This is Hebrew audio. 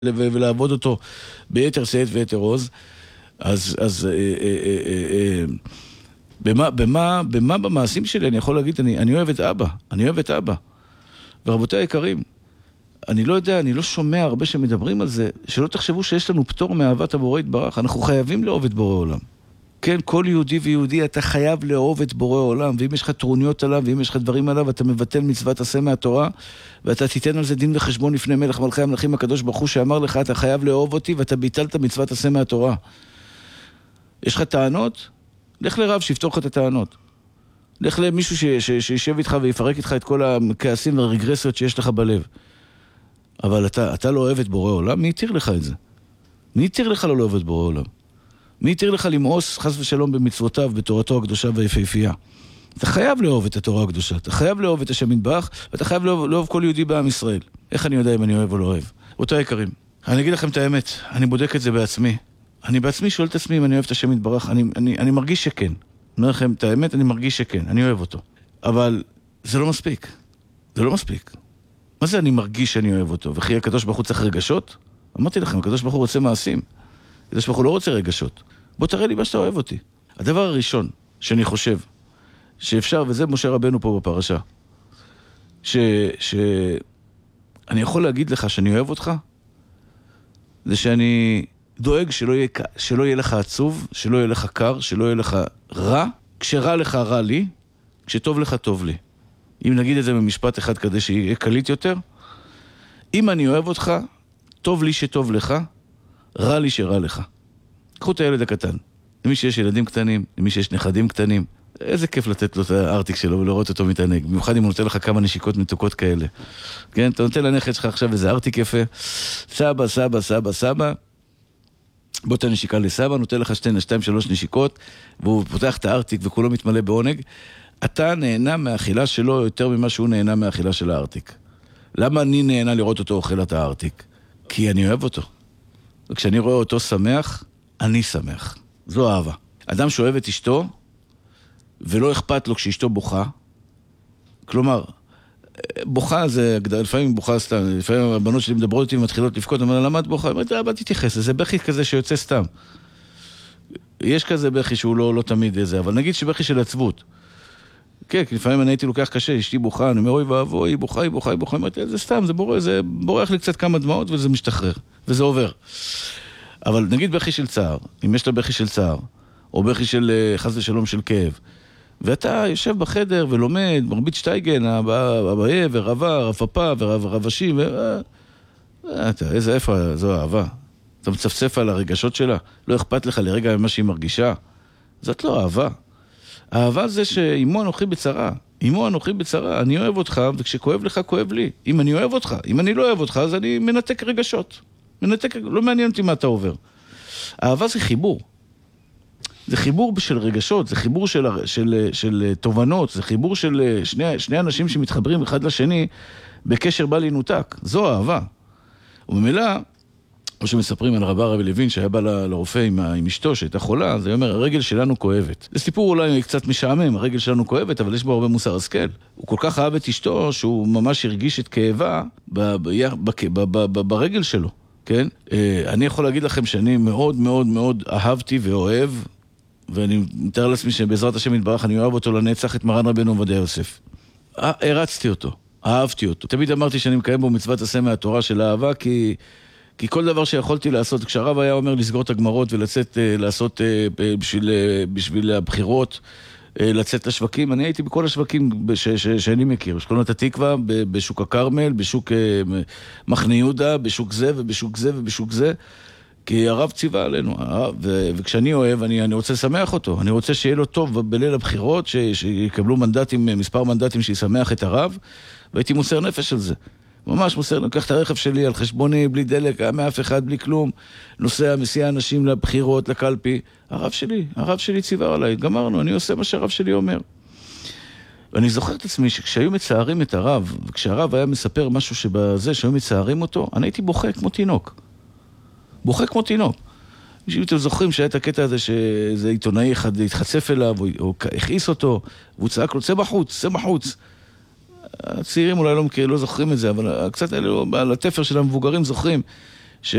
ולעבוד אותו ביתר שאת ויתר עוז, אז במה במעשים שלי אני יכול להגיד, אני אוהב את אבא, אני אוהב את אבא. ורבותיי היקרים, אני לא יודע, אני לא שומע הרבה שמדברים על זה, שלא תחשבו שיש לנו פטור מאהבת הבורא יתברך, אנחנו חייבים לאהוב את בורא עולם. כן, כל יהודי ויהודי אתה חייב לאהוב את בורא עולם, ואם יש לך טרוניות עליו, ואם יש לך דברים עליו, אתה מבטל מצוות עשה מהתורה, ואתה תיתן על זה דין וחשבון לפני מלך מלכי המלכים הקדוש ברוך הוא שאמר לך, אתה חייב לאהוב אותי, ואתה ביטלת מצוות עשה מהתורה. יש לך טענות? לך לרב שיפתור לך את הטענות. לך למישהו שישב איתך ויפרק איתך את כל הכעסים והרגרסיות שיש לך בלב. אבל אתה לא אוהב את בורא עולם, מי יתיר לך את זה? מי יתיר לך לא לאהוב את בורא עולם? מי יתיר לך למאוס חס ושלום במצוותיו, בתורתו הקדושה והיפהפייה? אתה חייב לאהוב את התורה הקדושה, אתה חייב לאהוב את השם יתברך, ואתה חייב לאהוב כל יהודי בעם ישראל. איך אני יודע אם אני אוהב או לא אוהב? אותה יקרים, אני אגיד לכם את האמת, אני בודק את זה בעצמי. אני בעצמי שואל את עצמי אם אני אוהב את השם יתברך, אני מרגיש שכן. אני אומר לכם את האמת, אני מרגיש שכן, אני אוהב אותו. אבל זה לא מספיק. זה לא מספיק. מה זה אני מרגיש שאני אוהב אותו? וכי הקדוש ברוך הוא צריך רגשות? אמרתי לכם, הקדוש ברוך הוא רוצה מעשים. הקדוש ברוך הוא לא רוצה רגשות. בוא תראה לי מה שאתה אוהב אותי. הדבר הראשון שאני חושב שאפשר, וזה משה רבנו פה בפרשה, שאני יכול להגיד לך שאני אוהב אותך, זה שאני דואג שלא יהיה לך עצוב, שלא יהיה לך קר, שלא יהיה לך רע. כשרע לך רע לי, כשטוב לך טוב לי. אם נגיד את זה במשפט אחד כדי שיהיה קליט יותר, אם אני אוהב אותך, טוב לי שטוב לך, רע לי שרע לך. קחו את הילד הקטן, למי שיש ילדים קטנים, למי שיש נכדים קטנים, איזה כיף לתת לו את הארטיק שלו ולראות אותו מתענג, במיוחד אם הוא נותן לך כמה נשיקות מתוקות כאלה. כן, אתה נותן לנכד שלך עכשיו איזה ארטיק יפה, סבא, סבא, סבא, סבא, בוא תן נשיקה לסבא, נותן לך 2-3 נשיקות, והוא פותח את הארטיק וכולו מתמלא בעונג, אתה נהנה מהאכילה שלו יותר ממה שהוא נהנה מהאכילה של הארטיק. למה אני נהנה לראות אותו אוכל את הארטיק? כי אני אוהב אותו. וכשאני רואה אותו שמח, אני שמח. זו אהבה. אדם שאוהב את אשתו, ולא אכפת לו כשאשתו בוכה, כלומר, בוכה זה, לפעמים בוכה סתם, לפעמים הבנות שלי מדברות אותי ומתחילות לבכות, אבל למה את בוכה? אומרת, אבא תתייחס, זה בכי כזה שיוצא סתם. יש כזה בכי שהוא לא תמיד איזה, אבל נגיד שבכי של עצבות. כן, כי לפעמים אני הייתי לוקח קשה, אשתי בוכה, אני אומר, אוי ואבוי, היא בוכה, היא בוכה, היא בוכה, זה סתם, זה בורח לי קצת כמה דמעות וזה משתחרר, וזה עובר. אבל נגיד בכי של צער, אם יש לה בכי של צער, או בכי של חס ושלום של כאב, ואתה יושב בחדר ולומד, מרבית שטייגן, אביה ורבה, רפפה ורבשים, איפה, זו אהבה. אתה מצפצף על הרגשות שלה, לא אכפת לך לרגע ממה שהיא מרגישה. זאת לא אהבה. האהבה זה שאימו אנוכי בצרה. אימו אנוכי בצרה, אני אוהב אותך, וכשכואב לך, כואב לי. אם אני אוהב אותך, אם אני לא אוהב אותך, אז אני מנתק רגשות. לא מעניין אותי מה אתה עובר. אהבה זה חיבור. זה חיבור של רגשות, זה חיבור של תובנות, זה חיבור של שני אנשים שמתחברים אחד לשני בקשר בל ינותק. זו אהבה. ובמילא, או שמספרים על רבי לוין שהיה בא לרופא עם אשתו שהייתה חולה, אז הוא אומר, הרגל שלנו כואבת. זה סיפור אולי קצת משעמם, הרגל שלנו כואבת, אבל יש בו הרבה מוסר השכל. הוא כל כך אהב את אשתו שהוא ממש הרגיש את כאבה ברגל שלו. כן? אני יכול להגיד לכם שאני מאוד מאוד מאוד אהבתי ואוהב, ואני מתאר לעצמי שבעזרת השם יתברך אני אוהב אותו לנצח את מרן רבנו עובדיה יוסף. הרצתי אותו, אהבתי אותו. תמיד אמרתי שאני מקיים בו מצוות עשה מהתורה של האהבה, כי כל דבר שיכולתי לעשות, כשהרב היה אומר לסגור את הגמרות ולצאת לעשות בשביל הבחירות, לצאת לשווקים, אני הייתי בכל השווקים שאני מכיר, בשכונות התקווה, בשוק הכרמל, בשוק מחנה יהודה, בשוק זה ובשוק זה ובשוק זה, כי הרב ציווה עלינו, וכשאני אוהב, אני רוצה לשמח אותו, אני רוצה שיהיה לו טוב בליל הבחירות, שיקבלו מנדטים, מספר מנדטים שישמח את הרב, והייתי מוסר נפש על זה. ממש מוסר, ניקח את הרכב שלי על חשבוני, בלי דלק, מאף אחד, בלי כלום, נוסע, מסיע אנשים לבחירות, לקלפי. הרב שלי ציווה עליי, גמרנו, אני עושה מה שהרב שלי אומר. ואני זוכר את עצמי שכשהיו מצערים את הרב, וכשהרב היה מספר משהו שבזה, שהיו מצערים אותו, אני הייתי בוכה כמו תינוק. בוכה כמו תינוק. אם אתם זוכרים שהיה את הקטע הזה שאיזה עיתונאי אחד התחצף אליו, או הכעיס אותו, והוא צעק לו, צא בחוץ. הצעירים אולי לא זוכרים את זה, אבל קצת אלו, על התפר של המבוגרים זוכרים